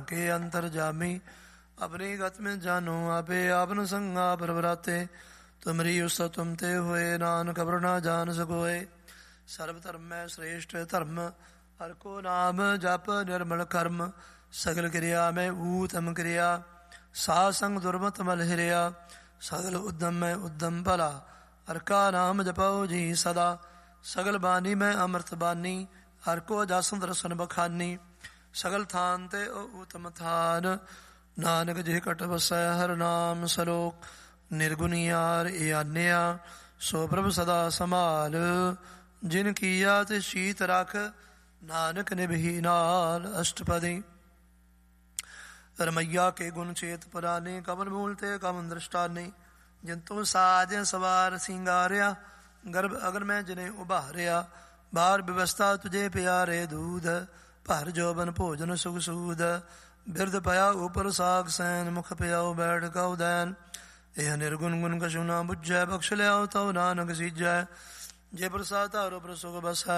के अंतर जामी, अपनी गत में जानो आपे आपन संगा परवराते। तुमरी उस तुम ते हुए, नानक अवर ना जान सकोए। सर्व धर्म में श्रेष्ठ धर्म, हर को नाम जप निर्मल कर्म। सगल क्रिया में ऊतम क्रिया, सासंग दुर्मत मल हिरिया। सगल उद्यम में उद्यम भला, हर का नाम जपाओ जी सदा। सगल बानी में अमृत बानी, हर को जासन दर्शन बखानी। सगल थान ते उत्तम थान, नानक जिह कट बसै हर नाम सलोक। निर्गुनियार आन्या, सो प्रभ सदा संभाल। जिन किया ते शीत रख, नानक निभि नाल अष्टपदी। रमैया के गुण चेत पुराने, कमल मूल ते कमन दृष्टाने। जिंतु साज सवार सिंगारिया, गर्भ अगर मैं जिन्हें उभारिया। बार व्यवस्था तुझे प्यारे दूध, भर जोबन भोजन सुख सूद। बिरद पया ऊपर साग सैन, मुख प्याओ बैठ कौ दैन। यह निर्गुण गुण कछु ना बुझै, बख्श लियाओ तव नानक सीजै। जे प्रसाद तारो प्रसुख बसै,